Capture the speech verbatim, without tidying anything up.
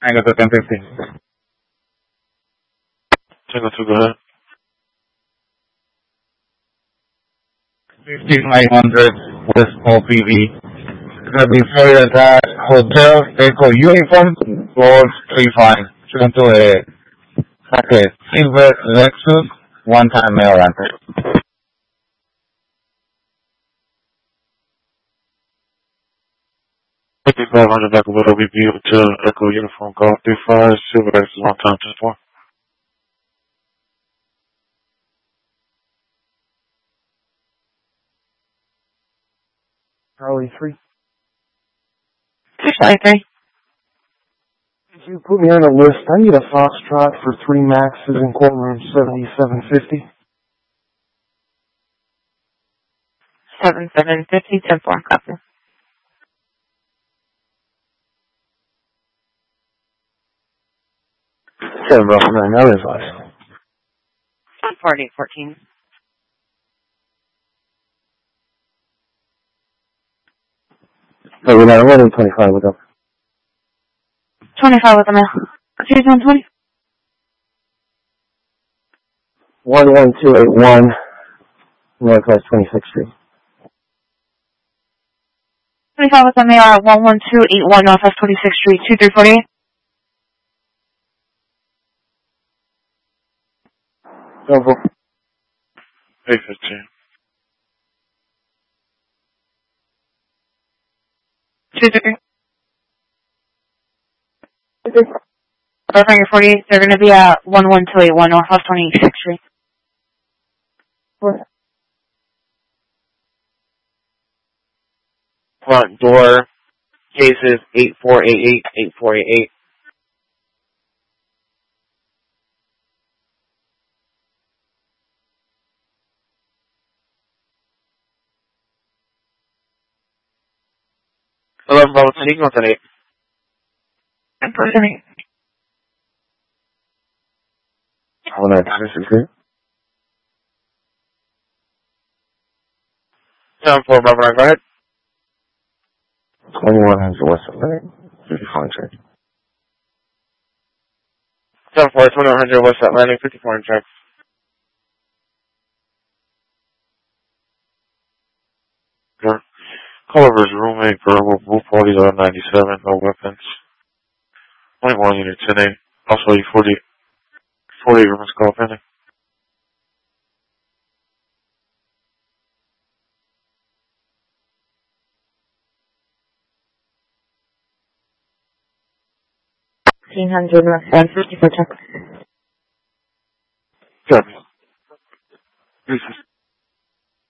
I got the ten fifty. Tango two, go ahead. fifty-five hundred West O P V. Before that, Hotel Echo Uniform, Golf three five. Turn to a packet. Silver Lexus, one-time mail rental. fifty-five hundred back with O B P Hotel Echo Uniform Golf three five, Silver X one time ten four. Charlie three. Charlie three. Could you put me on a list? I need a Foxtrot for three Maxes in courtroom seventy-seven fifty. Seven seven fifty ten four copy. Seven Bravo nine, that is us. Forty fourteen. No, we're not running twenty-five with them. Twenty five with the mail. Choose one twenty. One one two eight one Northwest twenty-sixth Street. Twenty five with the mail at one one two eight one Northwest twenty-sixth Street, two three forty eight. Double. eight fifteen. Two three. Finger forty eight. They're going to be at one one two eight one Northwest twenty-sixth Street. Front door, cases eight four eight eight, eight four eight eight. eleven Bravo ten, you can go ten eight. And person eight. Hold on, this is good. seven four Bravo nine, go ahead. twenty-one hundred West Atlantic. fifty-four inch. seven four, twenty-one hundred West Atlantic, fifty-four inch checks. Sure. Culver's roommate, verbal, both parties are ninety-seven, no weapons. twenty-one unit ten eight. Also, you forty, forty rooms call pending. fifteen hundred North one fifty-four check. Copy.